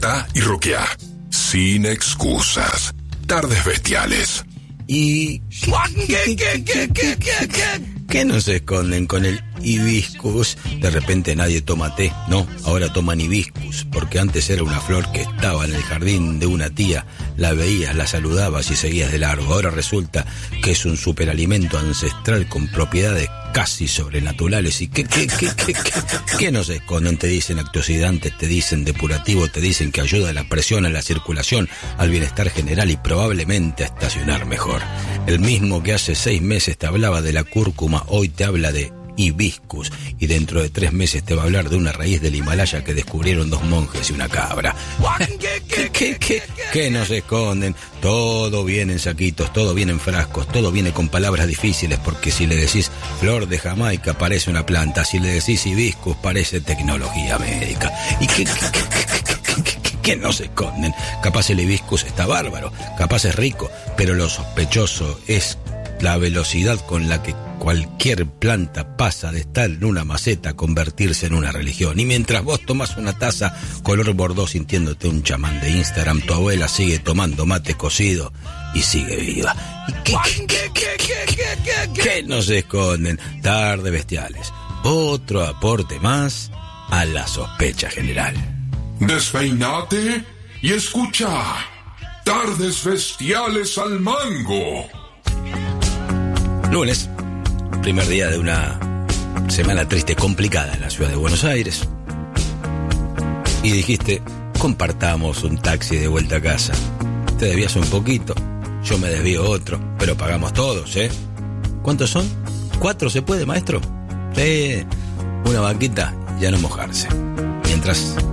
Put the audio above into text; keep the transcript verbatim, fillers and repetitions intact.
Despertá y roqueá. Sin excusas. Tardes Bestiales. Y... ¿Qué, qué, qué, qué, qué, qué? ¿Qué no se esconden con el hibiscus? De repente nadie toma té, no, ahora toman hibiscus, porque antes era una flor que estaba en el jardín de una tía, la veías, la saludabas y seguías de largo. Ahora resulta que es un superalimento ancestral con propiedades casi sobrenaturales. ¿Y qué, qué, qué, qué, qué, qué no se esconden? Te dicen antioxidantes, te dicen depurativo, te dicen que ayuda a la presión, a la circulación, al bienestar general y probablemente a estacionar mejor. El mismo que hace seis meses te hablaba de la cúrcuma, hoy te habla de hibiscus, y dentro de tres meses te va a hablar de una raíz del Himalaya que descubrieron dos monjes y una cabra. ¿Qué, qué, qué, qué, qué no se esconden? Todo viene en saquitos, todo viene en frascos, todo viene con palabras difíciles, porque si le decís flor de Jamaica parece una planta, si le decís hibiscus parece tecnología médica. ¿Y qué, qué, qué, qué, qué, qué, qué no se esconden? Capaz el hibiscus está bárbaro, capaz es rico, pero lo sospechoso es la velocidad con la que cualquier planta pasa de estar en una maceta a convertirse en una religión. Y mientras vos tomás una taza color bordó sintiéndote un chamán de Instagram, tu abuela sigue tomando mate cocido y sigue viva. ¿Y qué, qué, qué, qué, qué, qué, qué, qué no se esconden? Tardes Bestiales. Otro aporte más a la sospecha general. Despeinate y escucha. Tardes Bestiales al mango. Lunes, primer día de una semana triste, complicada en la ciudad de Buenos Aires. Y dijiste, compartamos un taxi de vuelta a casa. Te debías un poquito, yo me desvío otro, pero pagamos todos, ¿eh? ¿Cuántos son? ¿Cuatro se puede, maestro? Sí, una vaquita y a no mojarse. Mientras